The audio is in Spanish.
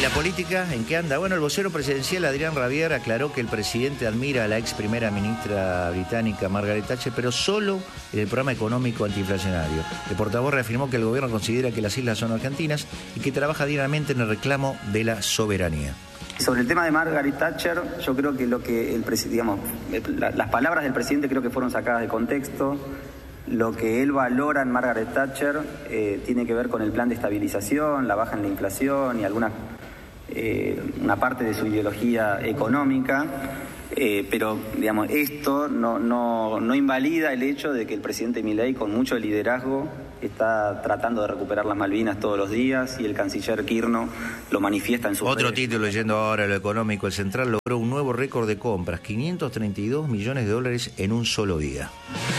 ¿Y la política en qué anda? Bueno, el vocero presidencial Adrián Rabier aclaró que el presidente admira a la ex primera ministra británica Margaret Thatcher, pero solo en el programa económico antiinflacionario. El portavoz reafirmó que el gobierno considera que las islas son argentinas y que trabaja diariamente en el reclamo de la soberanía. Sobre el tema de Margaret Thatcher, yo creo que las palabras del presidente creo que fueron sacadas de contexto. Lo que él valora en Margaret Thatcher tiene que ver con el plan de estabilización, la baja en la inflación y una parte de su ideología económica, pero digamos, esto no invalida el hecho de que el presidente Milei, con mucho liderazgo, está tratando de recuperar las Malvinas todos los días, y el canciller Kirchner lo manifiesta en su Otro título, leyendo ahora lo económico, el Central logró un nuevo récord de compras, $532 millones en un solo día.